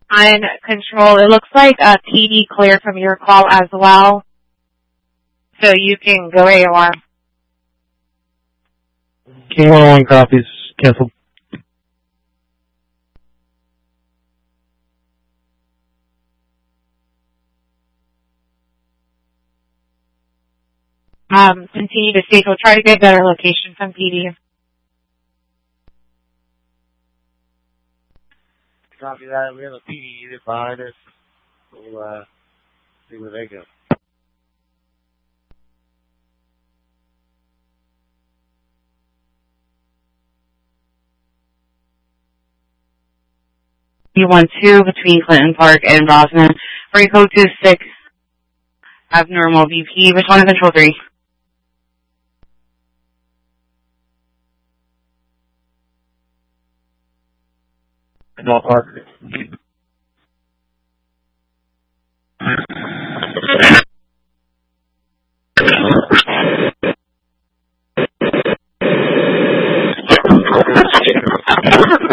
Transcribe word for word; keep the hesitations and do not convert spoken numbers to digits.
On control, it looks like a P D cleared from your call as well. So you can go A O R. King one oh one copies. Canceled. Um, continue to stay. We'll try to get a better location from P D. Copy that. We have a P D unit behind us. We'll uh, see where they go. B one two between Clinton Park and Rosman. Free code two six. Abnormal V P. Respond to control three. Canal Park.